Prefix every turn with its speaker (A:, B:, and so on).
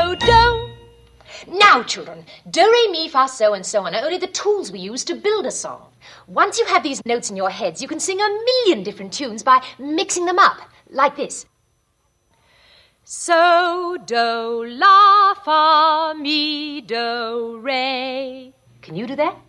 A: so, do. Now, children, do, re, mi, fa, so, and so on are only the tools we use to build a song. Once you have these notes in your heads, you can sing 1,000,000 different tunes by mixing them up, like this. So, do, la, fa, mi, do, re. Can you do that?